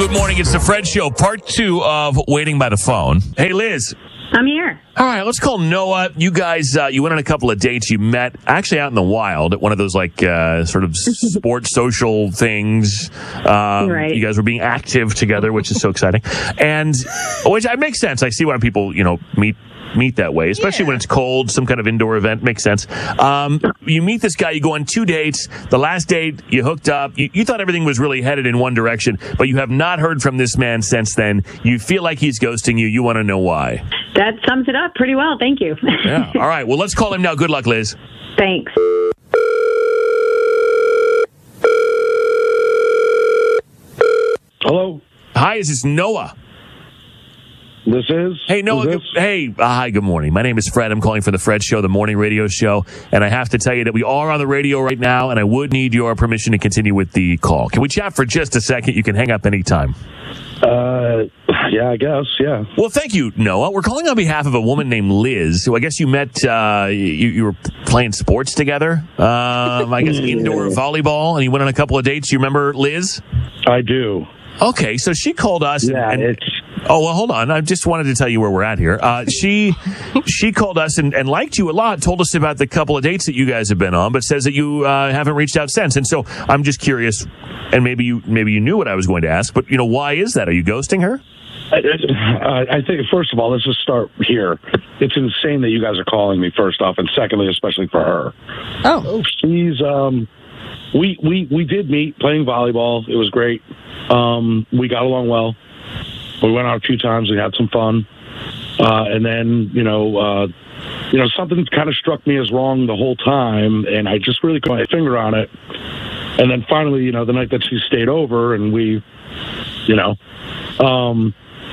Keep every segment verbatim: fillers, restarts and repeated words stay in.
Good morning. It's the Fred Show, part two of Waiting by the Phone. Hey, Liz. I'm here. All right, let's call Noah. You guys, uh, you went on a couple of dates. You met actually out in the wild at one of those like uh, sort of sports social things. Um, Right. You guys were being active together, which is so exciting. And which it makes sense. I see why people, you know, meet meet that way, especially Yeah. when it's cold, some kind of indoor event makes sense. Um, you meet this guy, you go on two dates. The last date, you hooked up. You, you thought everything was really headed in one direction, but you have not heard from this man since then. You feel like he's ghosting you. You want to know why. That sums it up pretty well. Thank you. Yeah. All right. Well, let's call him now. Good luck, Liz. Thanks. Hello, Hi, this is Noah. this is. Hey, Noah. Is Good, this? hey, uh, hi, good morning. My name is Fred. I'm calling from the Fred Show, the morning radio show. And I have to tell you that we are on the radio right now, and I would need your permission to continue with the call. Can we chat for just a second? You can hang up anytime. Uh, yeah, I guess. Yeah. Well, thank you, Noah. We're calling on behalf of a woman named Liz, who I guess you met, uh, you, you were playing sports together. Um, I guess indoor volleyball, and you went on a couple of dates. You remember Liz? I do. Okay, so she called us. and- Yeah, and, it's. Oh, well, hold on. I just wanted to tell you where we're at here. Uh, she she called us and, and liked you a lot, told us about the couple of dates that you guys have been on, but says that you uh, haven't reached out since. And so I'm just curious, and maybe you maybe you knew what I was going to ask, but, you know, why is that? Are you ghosting her? I, I think first of all, let's just start here. It's insane that you guys are calling me. First off, and secondly, especially for her. Oh. She's. Um, we we we did meet playing volleyball. It was great. Um, we got along well. We went out a few times. We had some fun. Uh, and then, you know, uh, you know, something kind of struck me as wrong the whole time, and I just really put my finger on it. And then finally, you know, the night that she stayed over, and we, you know, um,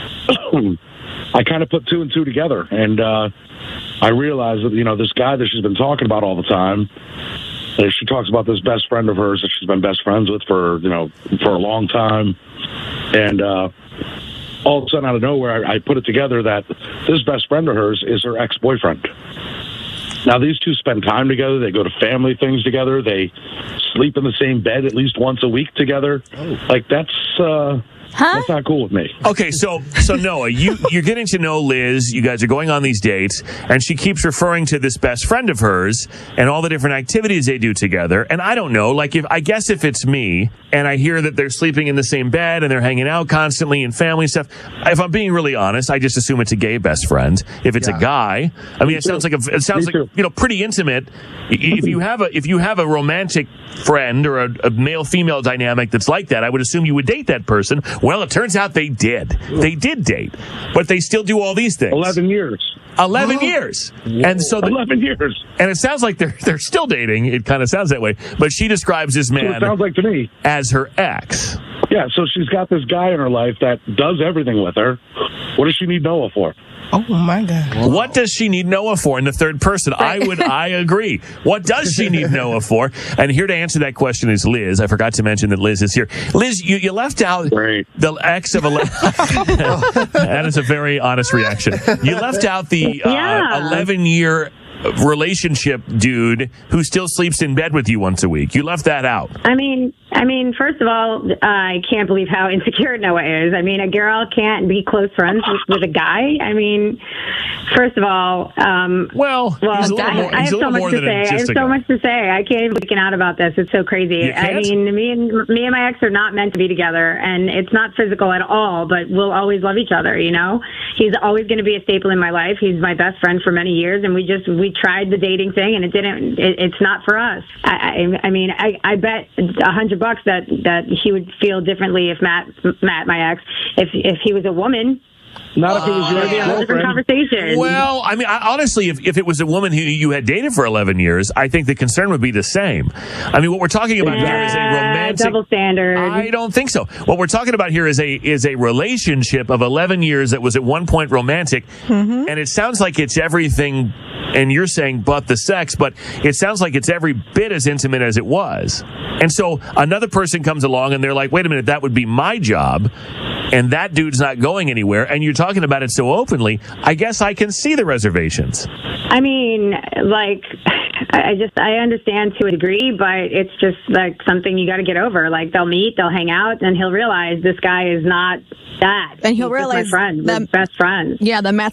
I kind of put two and two together, and uh, I realized that, you know, this guy that she's been talking about all the time, uh, she talks about this best friend of hers that she's been best friends with for, you know, for a long time, and uh, all of a sudden, out of nowhere, I, I put it together that this best friend of hers is her ex-boyfriend. Now, these two spend time together. They go to family things together. They sleep in the same bed at least once a week together. Oh. Like, that's uh, Huh? that's not cool with me. Okay, so so Noah, you you're getting to know Liz. You guys are going on these dates, and she keeps referring to this best friend of hers and all the different activities they do together. And I don't know, like if I guess if it's me and I hear that they're sleeping in the same bed and they're hanging out constantly and family stuff, if I'm being really honest, I just assume it's a gay best friend. If it's Yeah. a guy, I mean, it sounds like a, it sounds Me like too. you know pretty intimate. If you have a if you have a romantic friend or a, a male female dynamic that's like that, I would assume you would date that person. Well, it turns out they did. They did date, but they still do all these things. Eleven years. Eleven years, and so the, Eleven years. and it sounds like they're they're still dating. It kind of sounds that way. But she describes this That's what man it sounds like to me. as her ex. Yeah, so she's got this guy in her life that does everything with her. What does she need Noah for? Oh, my God. What does she need Noah for in the third person? I would, I agree. What does she need Noah for? And here to answer that question is Liz. I forgot to mention that Liz is here. Liz, you, you left out Great. the ex of eleven. That is a very honest reaction. You left out the uh, Yeah. eleven year relationship dude who still sleeps in bed with you once a week. You left that out. I mean, I mean, first of all, I can't believe how insecure Noah is. I mean, a girl can't be close friends with, with a guy. I mean, first of all, um, Well, well, he's a little I, more, I he's have a little so much more to than say. I have just a so guy. much to say. I can't even freaking out about this. It's so crazy. You I can't? mean, me and me and my ex are not meant to be together, and it's not physical at all. But we'll always love each other. You know, he's always going to be a staple in my life. He's my best friend for many years, and we just we tried the dating thing, and it didn't. It, it's not for us. I, I, I mean, I, I bet a hundred bucks that that he would feel differently if Matt, Matt, my ex, if if he was a woman. Not if it was your It'd be a whole different girlfriend. conversation. Well, I mean, I, honestly, if, if it was a woman who you had dated for eleven years, I think the concern would be the same. I mean, what we're talking about here is a Yeah, romantic. double standard. I don't think so. What we're talking about here is a is a relationship of eleven years that was at one point romantic, Mm-hmm. and it sounds like it's everything. And you're saying but the sex, but it sounds like it's every bit as intimate as it was. And so another person comes along and they're like, wait a minute, that would be my job. and that dude's not going anywhere, and you're talking about it so openly, I guess I can see the reservations. I mean, like, I just, I understand to a degree, but it's just like something you got to get over. Like, they'll meet, they'll hang out, and he'll realize this guy is not that. And he'll He's just realize my friend, that- we're best friends. Yeah, that Matt's